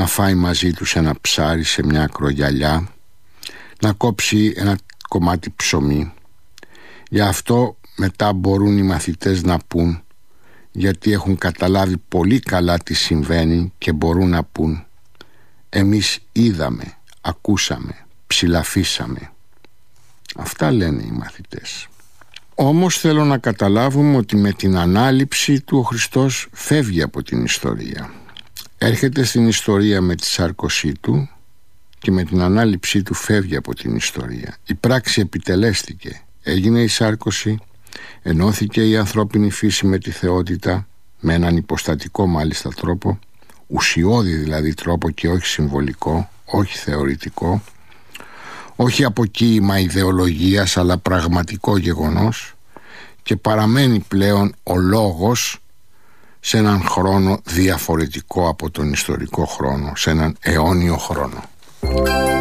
φάει μαζί τους ένα ψάρι σε μια ακρογιαλιά, να κόψει ένα κομμάτι ψωμί. Γι' αυτό μετά μπορούν οι μαθητές να πούν, γιατί έχουν καταλάβει πολύ καλά τι συμβαίνει και μπορούν να πούν: εμείς είδαμε, ακούσαμε, ψηλαφίσαμε. Αυτά λένε οι μαθητές. Όμως θέλω να καταλάβουμε ότι με την ανάληψη του ο Χριστός φεύγει από την ιστορία. Έρχεται στην ιστορία με τη σάρκωσή του και με την ανάληψή του φεύγει από την ιστορία. Η πράξη επιτελέστηκε. Έγινε η σάρκωση, ενώθηκε η ανθρώπινη φύση με τη θεότητα, με έναν υποστατικό μάλιστα τρόπο, ουσιώδη δηλαδή τρόπο και όχι συμβολικό, όχι θεωρητικό, όχι αποκοίημα ιδεολογίας αλλά πραγματικό γεγονός, και παραμένει πλέον ο λόγος σε έναν χρόνο διαφορετικό από τον ιστορικό χρόνο, σε έναν αιώνιο χρόνο.